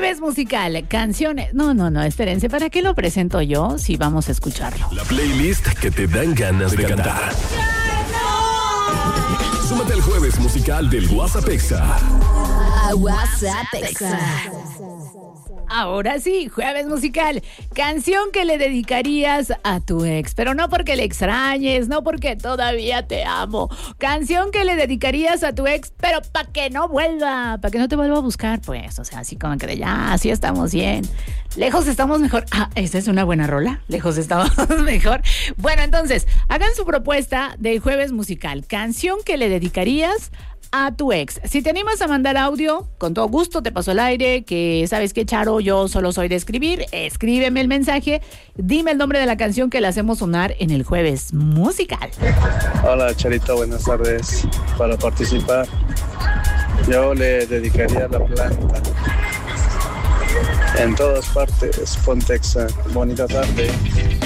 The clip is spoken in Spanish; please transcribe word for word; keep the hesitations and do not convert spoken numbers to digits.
Jueves musical, canciones. No, no, no, espérense, ¿para qué lo presento yo si vamos a escucharlo? La playlist que te dan ganas de cantar. ¡No! Súmate al Jueves musical del WhatsApp Exa. A WhatsApp Exa. Ahora sí, Jueves musical, canción que le dedicarías a tu ex, pero no porque le extrañes, no porque todavía te amo. Canción que le dedicarías a tu ex, pero para que no vuelva, para que no te vuelva a buscar, pues, o sea, así como que de ya, así estamos bien. Lejos estamos mejor. Ah, esa es una buena rola. Lejos estamos mejor. Bueno, entonces, hagan su propuesta de Jueves musical, canción que le dedicarías a tu ex. Si te animas a mandar audio, con todo gusto te paso al aire, que sabes que Charo, yo solo soy de escribir, escríbeme el mensaje, dime el nombre de la canción que le hacemos sonar en el Jueves musical. Hola Charito, buenas tardes. Para participar, yo le dedicaría La Planta. En todas partes, Pontexa. Bonita tarde.